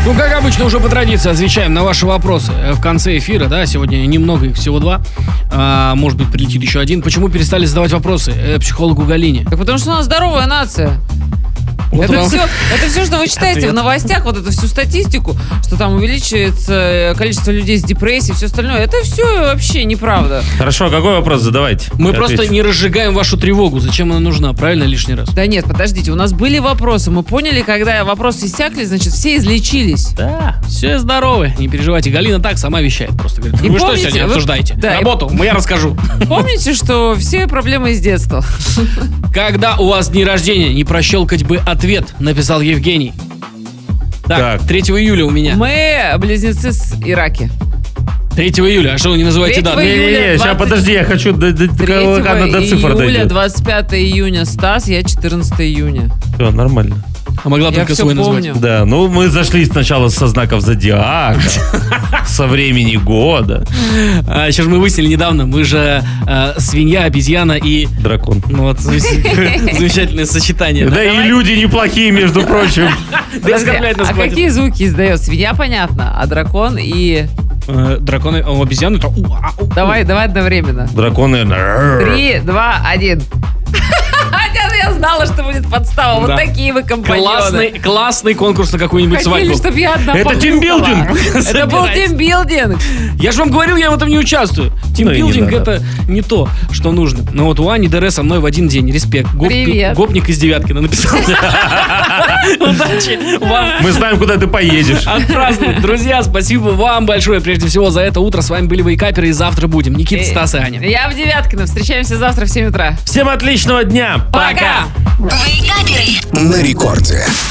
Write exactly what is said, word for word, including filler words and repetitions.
Ну, как обычно, уже по традиции отвечаем на ваши вопросы в конце эфира, да, сегодня немного, их всего два, а, может быть, прилетит еще один. Почему перестали задавать вопросы э, психологу Галине? Так потому что у нас здоровая нация. Вот Это вам все, это все, что вы читаете ответ. в новостях, вот эту всю статистику, что там увеличивается количество людей с депрессией, все остальное. Это все вообще неправда. Хорошо, какой вопрос задавайте? Мы Я просто отвечу. не разжигаем вашу тревогу. Зачем она нужна, правильно, лишний раз? Да нет, подождите, у нас были вопросы. Мы поняли, когда вопросы иссякли, значит, все излечились. Да, все здоровы, не переживайте. Галина так сама вещает, просто говорит, И вы что помните, сегодня вы- обсуждаете? да, и- Работу, я расскажу. Помните, что все проблемы из детства? Когда у вас день рождения, не прощелкать бы ответ, написал Евгений. Так, Так. третьего июля у меня. Мы близнецы с Ираки. третьего июля, а что вы не называете третьего дату? июля. Не-не-не, сейчас двадцать подожди, я хочу до, до, до, третьего когда до цифр июля, дойдет. двадцать пятого июня Стас, я четырнадцатого июня. Все, нормально. А могла Я только все свой назвать. помню. Да, ну мы зашли сначала со знаков зодиака, со времени года. А, еще же мы выяснили недавно, мы же э, свинья, обезьяна и... Дракон. Ну вот, замечательное сочетание. Да и люди неплохие, между прочим. Да оскорбляет нас А хватит. какие звуки издает? Свинья, понятно, а дракон и... Э, Драконы, а у обезьяны это... у, а, у. Давай, давай одновременно. Драконы. Три, два, один. Хотя я знала, что будет подстава. Вот Да. такие вы компаньоны. Классный, классный конкурс на какую-нибудь Хотели, свадьбу. чтобы я одна Это похлопала. тимбилдинг. Это был Собирайте. тимбилдинг. Я же вам говорил, я в этом не участвую. Ну и не Тимбилдинг надо. это не то, что нужно. Но вот у Ани Дере со мной в один день. Респект. Гоп- Привет. Гопник из Девяткина написал. Удачи вам. Мы знаем, куда ты поедешь. Отпраздновать. Друзья, спасибо вам большое, прежде всего, за это утро. С вами были Вейкаперы, и завтра будем. Никита, Стас и Аня. Я в Девяткино. Встречаемся завтра в семь утра. Всем отличного дня. Пока! Вейкаперы. На рекорде.